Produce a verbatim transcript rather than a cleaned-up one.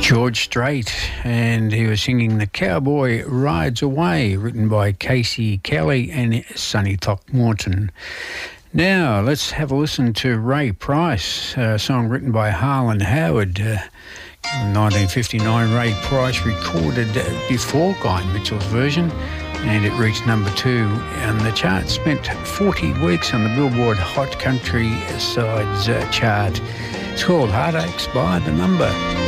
George Strait, and he was singing The Cowboy Rides Away, written by Casey Kelly and Sonny Throckmorton. Now, let's have a listen to Ray Price, a song written by Harlan Howard. Uh, in nineteen fifty-nine, Ray Price recorded before Guy Mitchell's version, and it reached number two on the chart. Spent forty weeks on the Billboard Hot Country Sides uh, chart. It's called Heartaches by the Number.